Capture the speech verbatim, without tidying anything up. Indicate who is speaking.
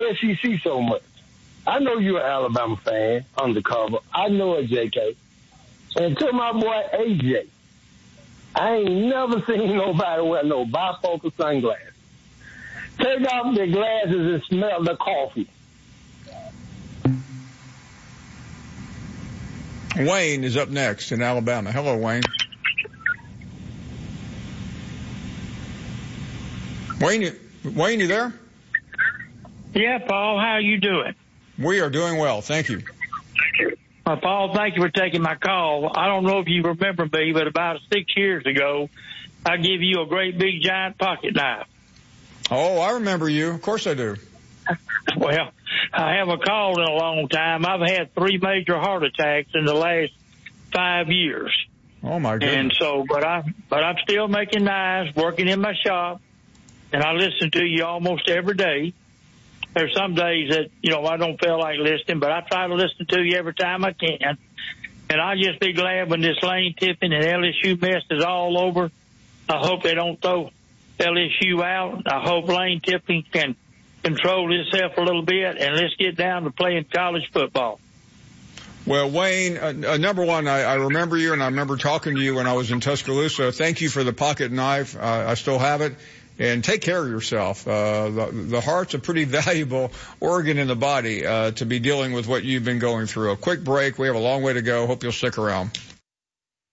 Speaker 1: S E C so much. I know you're an Alabama fan, undercover. I know it, J K. And to my boy A J, I ain't never seen nobody wear no bifocal sunglasses. Take off their glasses and smell the coffee.
Speaker 2: Wayne is up next in Alabama. Hello, Wayne. Wayne, you, Wayne, you there?
Speaker 3: Yeah, Paul, how are you doing?
Speaker 2: We are doing well, thank you.
Speaker 3: Uh, Paul, thank you for taking my call. I don't know if you remember me, but about six years ago, I gave you a great big giant pocket knife.
Speaker 2: Oh, I remember you. Of course I do.
Speaker 3: Well, I haven't called in a long time. I've had three major heart attacks in the last five years.
Speaker 2: Oh my goodness.
Speaker 3: And so, but I, but I'm still making knives, working in my shop, and I listen to you almost every day. There's some days that, you know, I don't feel like listening, but I try to listen to you every time I can. And I'll just be glad when this lane tipping and L S U mess is all over. I hope they don't throw L S U out. I hope lane tipping can control itself a little bit, and let's get down to playing college football.
Speaker 2: Well, Wayne, uh, uh, number one, I, I remember you, and I remember talking to you when I was in Tuscaloosa. Thank you for the pocket knife. Uh, I still have it. And take care of yourself. Uh, the, the heart's a pretty valuable organ in the body uh, to be dealing with what you've been going through. A quick break. We have a long way to go. Hope you'll stick around.